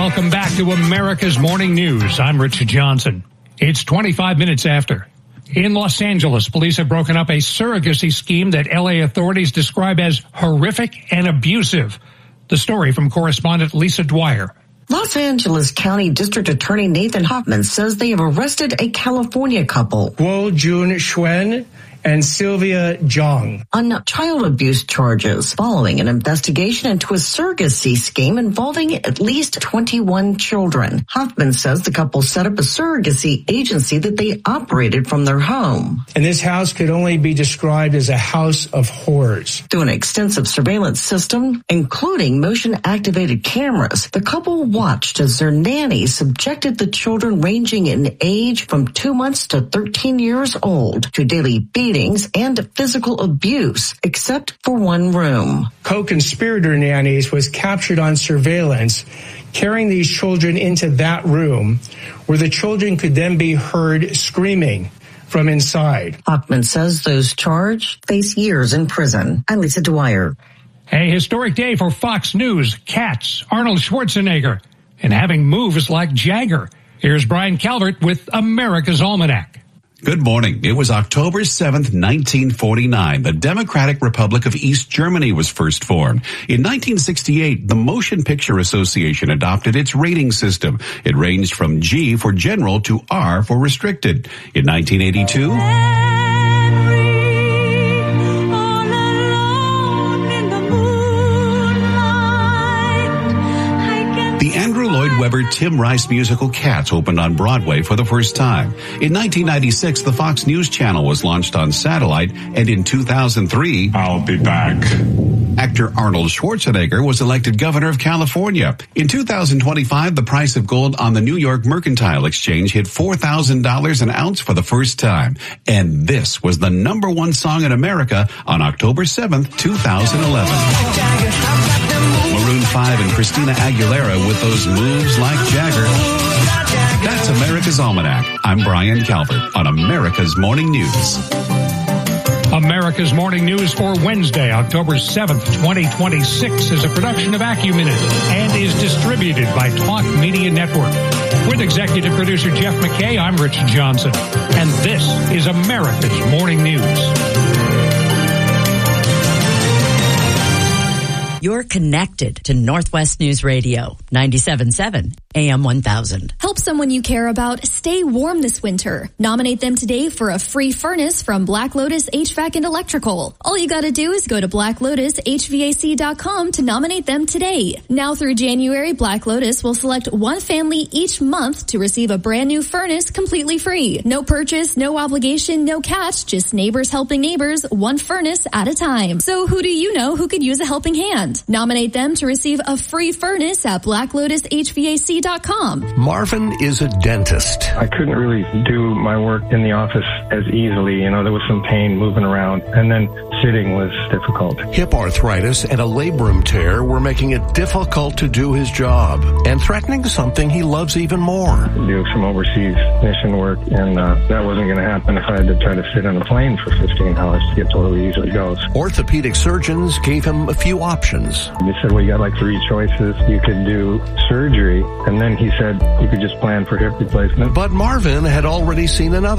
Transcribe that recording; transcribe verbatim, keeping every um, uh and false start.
Welcome back to America's Morning News. I'm Richard Johnson. It's twenty-five minutes after. In Los Angeles, police have broken up a surrogacy scheme that L A authorities describe as horrific and abusive. The story from correspondent Lisa Dwyer. Los Angeles County District Attorney Nathan Hoffman says they have arrested a California couple, Guo Jun Xuan and Sylvia Zhang, on child abuse charges following an investigation into a surrogacy scheme involving at least twenty-one children. Hoffman says the couple set up a surrogacy agency that they operated from their home. And this house could only be described as a house of horrors. Through an extensive surveillance system, including motion-activated cameras, the couple watched as their nanny subjected the children ranging in age from two months to thirteen years old to daily beatings and physical abuse, except for one room. Co-conspirator nannies was captured on surveillance carrying these children into that room where the children could then be heard screaming from inside. Hoffman says those charged face years in prison. I'm Lisa Dwyer. A historic day for Fox News, Cats, Arnold Schwarzenegger, and having moves like Jagger. Here's Brian Calvert with America's Almanac. Good morning. It was October seventh, nineteen forty-nine. The Democratic Republic of East Germany was first formed. In nineteen sixty-eight, the Motion Picture Association adopted its rating system. It ranged from G for general to R for restricted. In nineteen eighty-two... the Andrew Lloyd Webber Tim Rice musical Cats opened on Broadway for the first time. In nineteen ninety-six, the Fox News Channel was launched on satellite, and in two thousand three, I'll be back. Actor Arnold Schwarzenegger was elected governor of California. In two thousand twenty-five, the price of gold on the New York Mercantile Exchange hit four thousand dollars an ounce for the first time. And this was the number one song in America on October seventh, two thousand eleven. Maroon five and Christina Aguilera with those moves like Jagger. That's America's Almanac. I'm Brian Calvert on America's Morning News. America's Morning News for Wednesday, October seventh, twenty twenty-six is a production of AccuMinute and is distributed by Talk Media Network. With executive producer Jeff McKay, I'm Rich Johnson, and this is America's Morning News. You're connected to Northwest News Radio, ninety-seven point seven A M one thousand. Help someone you care about stay warm this winter. Nominate them today for a free furnace from Black Lotus H V A C and Electrical. All you gotta do is go to black lotus h v a c dot com to nominate them today. Now through January, Black Lotus will select one family each month to receive a brand new furnace completely free. No purchase, no obligation, no catch, just neighbors helping neighbors, one furnace at a time. So who do you know who could use a helping hand? Nominate them to receive a free furnace at black lotus h v a c dot com. Marvin is a dentist. I couldn't really do my work in the office as easily. You know, there was some pain moving around, and then sitting was difficult. Hip arthritis and a labrum tear were making it difficult to do his job and threatening something he loves even more. Do some overseas mission work, and uh, that wasn't going to happen if I had to try to sit on a plane for fifteen hours to get to where he usually goes. Orthopedic surgeons gave him a few options. They said, well, you got like three choices. You could do surgery, and then he said you could just plan for hip replacement. But Marvin had already seen another